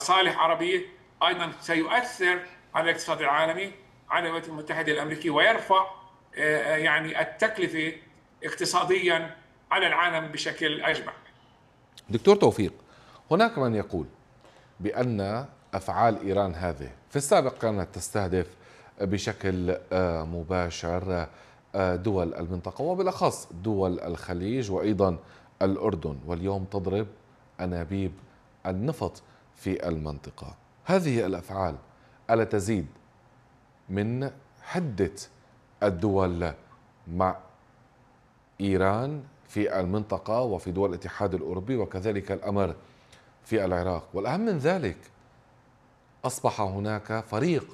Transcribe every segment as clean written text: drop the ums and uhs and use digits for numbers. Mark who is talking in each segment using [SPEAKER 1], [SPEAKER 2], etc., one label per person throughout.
[SPEAKER 1] مصالح عربية، أيضا سيؤثر على الاقتصاد العالمي، على الولايات المتحدة الأمريكية، ويرفع يعني التكلفة اقتصاديا على العالم بشكل أجمع.
[SPEAKER 2] دكتور توفيق، هناك من يقول بأن أفعال إيران هذه في السابق كانت تستهدف بشكل مباشر دول المنطقة وبالأخص دول الخليج وأيضا الأردن، واليوم تضرب أنابيب النفط في المنطقة. هذه الأفعال ألا تزيد من حدة الدول مع إيران في المنطقة وفي دول الاتحاد الأوروبي، وكذلك الأمر في العراق؟ والأهم من ذلك، أصبح هناك فريق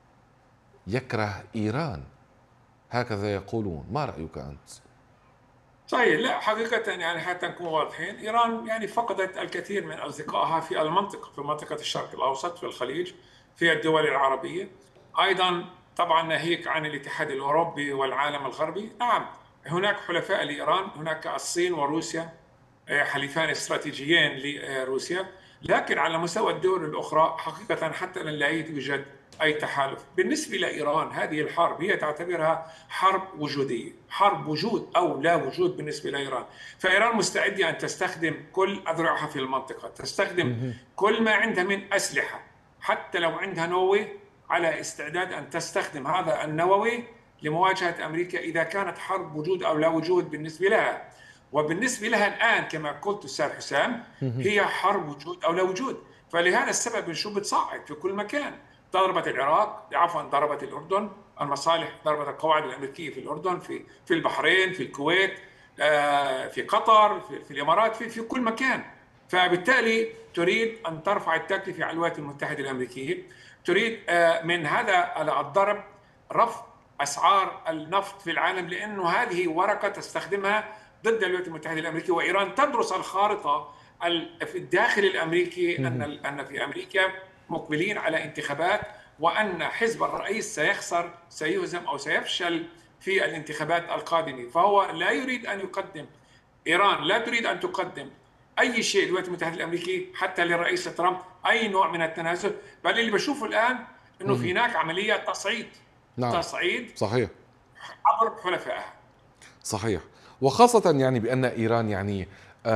[SPEAKER 2] يكره إيران، هكذا يقولون. ما رأيك أنت؟
[SPEAKER 1] صحيح. لا، حقيقة يعني حتى نكون واضحين، إيران يعني فقدت الكثير من أصدقائها في المنطقة، في منطقة الشرق الأوسط، في الخليج، في الدول العربية. أيضا طبعا ناهيك عن الاتحاد الأوروبي والعالم الغربي. نعم، هناك حلفاء لإيران، هناك الصين وروسيا، حليفان استراتيجيين لروسيا. لكن على مستوى الدول الأخرى حقيقة حتى الآن لا يوجد أي تحالف. بالنسبة لإيران، هذه الحرب هي تعتبرها حرب وجودية، حرب وجود أو لا وجود بالنسبة لإيران. فإيران مستعدة أن تستخدم كل أذرعها في المنطقة، تستخدم كل ما عندها من أسلحة، حتى لو عندها نووي على استعداد أن تستخدم هذا النووي لمواجهة أمريكا إذا كانت حرب وجود أو لا وجود بالنسبة لها. وبالنسبة لها الآن كما قلت أستاذ حسام، هي حرب وجود أو لا وجود. فلهذا السبب شو بتصعد في كل مكان. ضربت العراق، عفوا ضربت الأردن، المصالح ضربت القواعد الأمريكية في الأردن، في البحرين، في الكويت، في قطر، في الإمارات، في كل مكان. فبالتالي تريد أن ترفع التكلفة على الولايات المتحدة الأمريكية، تريد من هذا الضرب رفع أسعار النفط في العالم، لأنه هذه ورقة تستخدمها ضد الولايات المتحدة الأمريكية. وإيران تدرس الخارطة في الداخل الأمريكي، أن في أمريكا مقبلين على انتخابات، وأن حزب الرئيس سيخسر، سيهزم أو سيفشل في الانتخابات القادمة. فهو لا يريد أن يقدم، إيران لا تريد أن تقدم أي شيء للولايات المتحدة الأمريكية حتى للرئيس ترامب، أي نوع من التنازل. بل اللي بشوفه الآن أنه في هناك عملية تصعيد،
[SPEAKER 2] نعم،
[SPEAKER 1] تصعيد
[SPEAKER 2] صحيح.
[SPEAKER 1] عبر حلفائها.
[SPEAKER 2] صحيح. وخاصة يعني بأن إيران يعني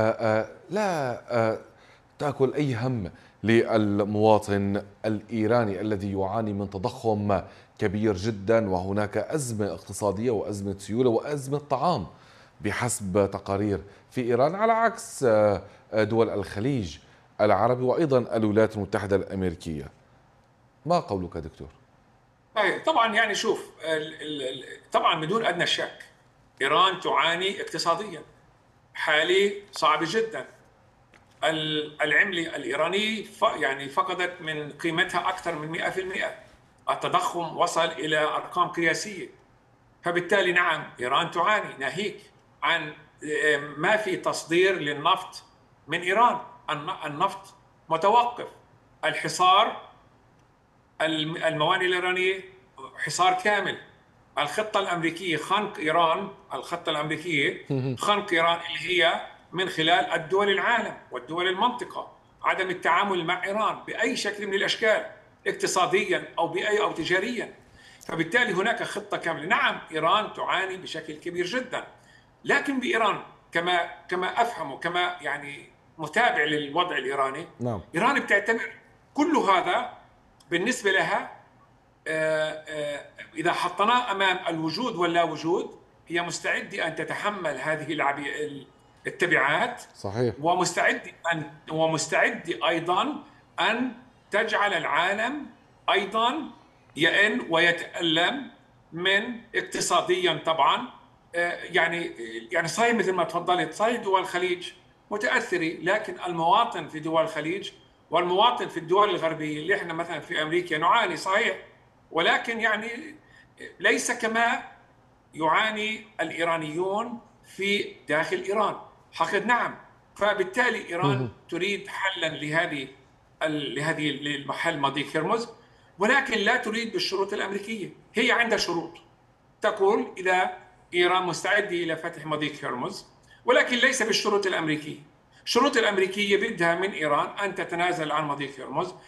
[SPEAKER 2] لا تأكل أي هم للمواطن الإيراني الذي يعاني من تضخم كبير جدا، وهناك أزمة اقتصادية وأزمة سيولة وأزمة طعام بحسب تقارير في إيران، على عكس دول الخليج العربي وأيضا الولايات المتحدة الأمريكية. ما قولك دكتور؟
[SPEAKER 1] طبعا يعني شوف، طبعا بدون أدنى شك إيران تعاني اقتصاديا، حالة صعبة جدا. العملة الإيرانية يعني فقدت من قيمتها أكثر من 100%. التضخم وصل إلى أرقام قياسية. فبالتالي نعم، إيران تعاني، ناهيك عن ما في تصدير للنفط من إيران. النفط متوقف. الحصار، الموانئ الإيرانية حصار كامل. الخطة الأمريكية خنق إيران، الخطة الأمريكية خنق إيران اللي هي من خلال الدول العالم والدول المنطقة، عدم التعامل مع إيران بأي شكل من الأشكال، اقتصاديا أو بيئيا أو تجاريا. فبالتالي هناك خطة كاملة. نعم، إيران تعاني بشكل كبير جدا، لكن بإيران كما أفهم وكما يعني متابع للوضع الإيراني،
[SPEAKER 2] نعم.
[SPEAKER 1] إيران بتعتبر كل هذا بالنسبة لها إذا حطيناه أمام الوجود واللا وجود، هي مستعدة أن تتحمل هذه التبعات،
[SPEAKER 2] صحيح.
[SPEAKER 1] ومستعدة أيضا أن تجعل العالم أيضا يئن ويتألم من اقتصاديا طبعا. يعني صحيح مثل ما تفضلت، صحيح دول الخليج متأثرة، لكن المواطن في دول الخليج والمواطن في الدول الغربية اللي احنا مثلا في أمريكا نعاني صحيح، ولكن يعني ليس كما يعاني الإيرانيون في داخل إيران. حقيقة نعم. فبالتالي إيران تريد حلا لهذه المحل مضيق هرمز، ولكن لا تريد بالشروط الأمريكية. هي عندها شروط تقول إذا إيران مستعدة إلى فتح مضيق هرمز، ولكن ليس بالشروط الأمريكية. الشروط الأمريكية بدها من إيران أن تتنازل عن مضيق هرمز،